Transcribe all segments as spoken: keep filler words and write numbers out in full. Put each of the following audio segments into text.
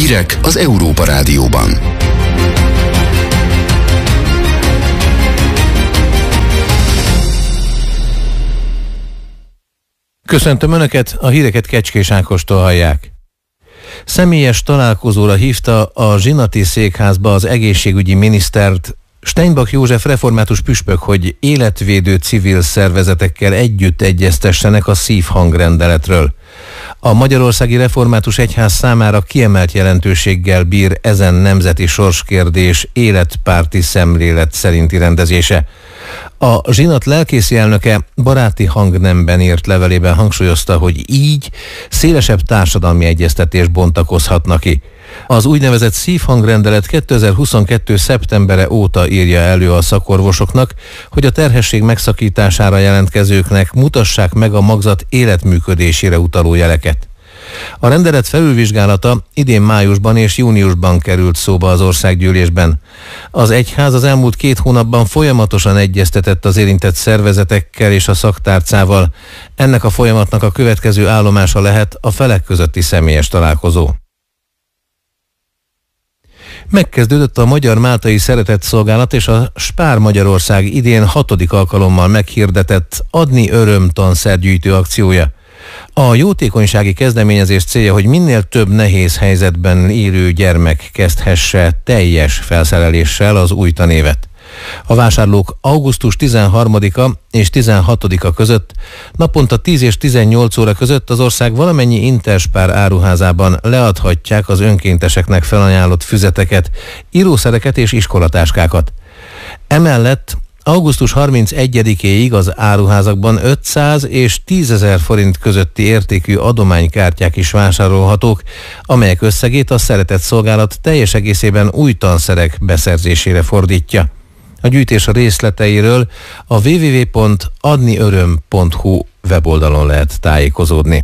Hírek az Európa Rádióban. Köszöntöm Önöket, a híreket Kecskés Ákostól hallják. Személyes találkozóra hívta a zsinati székházba az egészségügyi minisztert Steinbach József református püspök, hogy életvédő civil szervezetekkel együtt egyeztessenek a szívhangrendeletről. A Magyarországi Református Egyház számára kiemelt jelentőséggel bír ezen nemzeti sorskérdés életpárti szemlélet szerinti rendezése. A zsinat lelkészi elnöke baráti hangnemben írt levelében hangsúlyozta, hogy így szélesebb társadalmi egyeztetés bontakozhatna ki. Az úgynevezett szívhangrendelet kétezer-huszonkettő szeptembere óta írja elő a szakorvosoknak, hogy a terhesség megszakítására jelentkezőknek mutassák meg a magzat életműködésére utaló jeleket. A rendelet felülvizsgálata idén májusban és júniusban került szóba az országgyűlésben. Az egyház az elmúlt két hónapban folyamatosan egyeztetett az érintett szervezetekkel és a szaktárcával. Ennek a folyamatnak a következő állomása lehet a felek közötti személyes találkozó. Megkezdődött a Magyar-Máltai Szeretetszolgálat és a Spár Magyarország idén hatodik alkalommal meghirdetett Adni Öröm tanszergyűjtő akciója. A jótékonysági kezdeményezés célja, hogy minél több nehéz helyzetben élő gyermek kezdhesse teljes felszereléssel az új tanévet. A vásárlók augusztus tizenharmadika és tizenhatodika között naponta tíz és tizennyolc óra között az ország valamennyi Interspár áruházában leadhatják az önkénteseknek felajánlott füzeteket, írószereket és iskolatáskákat. Emellett augusztus harmincegyedikéig az áruházakban ötszáz és tízezer forint közötti értékű adománykártyák is vásárolhatók, amelyek összegét a Szeretetszolgálat teljes egészében új tanszerek beszerzésére fordítja. A gyűjtés részleteiről a double-u double-u double-u pont adni öröm pont hu weboldalon lehet tájékozódni.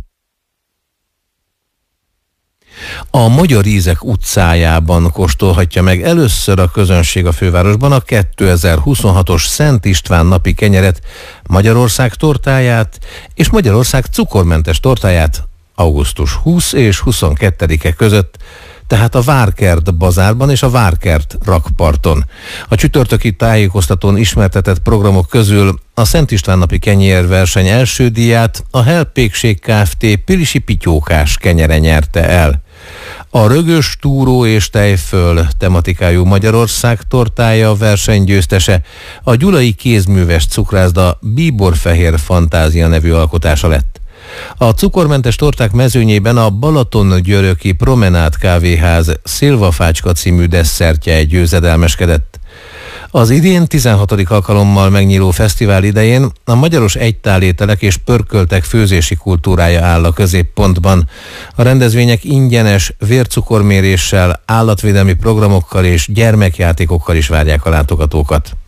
A Magyar Ízek utcájában kóstolhatja meg először a közönség a fővárosban a kétezer-huszonhatos Szent István napi kenyeret, Magyarország tortáját és Magyarország cukormentes tortáját augusztus huszadika és huszonkettedike között, tehát a Várkert bazárban és a Várkert rakparton. A csütörtöki tájékoztatón ismertetett programok közül a Szent István napi kenyérverseny első díját a Helpékség Kft. Pilisi pityókás kenyere nyerte el. A rögös, túró és tejföl tematikájú Magyarország tortája versenygyőztese, a gyulai kézműves cukrászda Bíborfehér Fantázia nevű alkotása lett. A cukormentes torták mezőnyében a Balaton-Györöki Promenád kávéház Szilvafácska című desszertje győzedelmeskedett. Az idén tizenhatodik alkalommal megnyíló fesztivál idején a magyaros egytálételek és pörköltek főzési kultúrája áll a középpontban. A rendezvények ingyenes vércukorméréssel, állatvédelmi programokkal és gyermekjátékokkal is várják a látogatókat.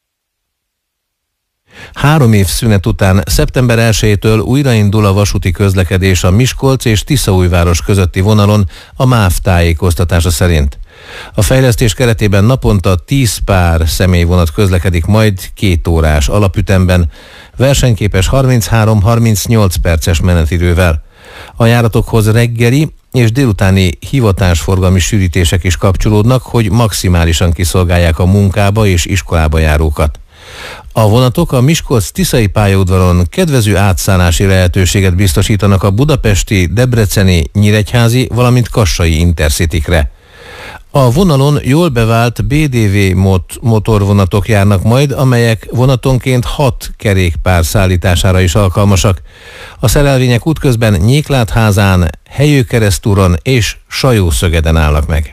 Három év szünet után szeptember elsejétől újraindul a vasúti közlekedés a Miskolc és Tiszaújváros közötti vonalon a MÁV tájékoztatása szerint. A fejlesztés keretében naponta tíz pár személyvonat közlekedik majd két órás alapütemben, versenyképes harminchárom-harmincnyolc perces menetidővel. A járatokhoz reggeli és délutáni hivatásforgalmi sűrítések is kapcsolódnak, hogy maximálisan kiszolgálják a munkába és iskolába járókat. A vonatok a Miskolc-Tiszai pályaudvaron kedvező átszállási lehetőséget biztosítanak a budapesti, debreceni, nyíregyházi, valamint kassai intercitykre. A vonalon jól bevált bé dé vé mot- motorvonatok járnak majd, amelyek vonatonként hat kerékpár szállítására is alkalmasak. A szerelvények útközben Nyéklátházán, Helyőkeresztúron és Sajószögeden állnak meg.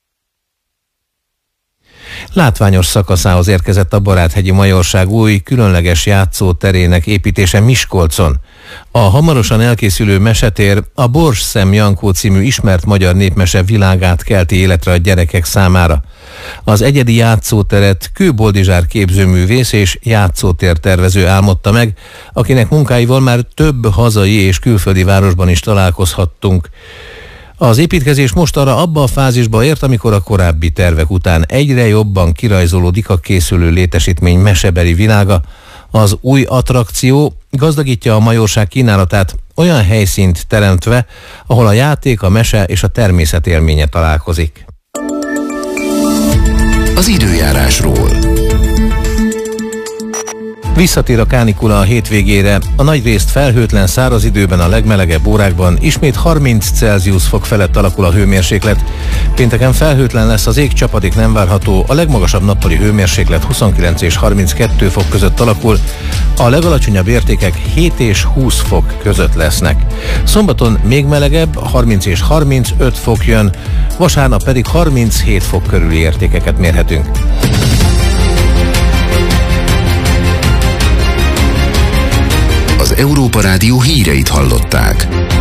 Látványos szakaszához érkezett a Baráthegyi Majorság új, különleges játszóterének építése Miskolcon. A hamarosan elkészülő mesetér a Borsszem Jankó című ismert magyar népmese világát kelti életre a gyerekek számára. Az egyedi játszóteret Kő Boldizsár képzőművész és játszótértervező álmodta meg, akinek munkáival már több hazai és külföldi városban is találkozhattunk. Az építkezés most arra abba a fázisba ért, amikor a korábbi tervek után egyre jobban kirajzolódik a készülő létesítmény mesebeli világa. Az új attrakció gazdagítja a Majorság kínálatát olyan helyszínt teremtve, ahol a játék, a mese és a természet élménye találkozik. Az időjárásról. Visszatér a kánikula a hétvégére, a nagyrészt felhőtlen száraz időben a legmelegebb órákban ismét harminc Celsius fok felett alakul a hőmérséklet. Pénteken felhőtlen lesz az ég, csapadék nem várható, a legmagasabb nappali hőmérséklet huszonkilenc és harminckettő fok között alakul, a legalacsonyabb értékek hét és húsz fok között lesznek. Szombaton még melegebb, harminc és harmincöt fok jön, vasárnap pedig harminchét fok körüli értékeket mérhetünk. Az Európa Rádió híreit hallották.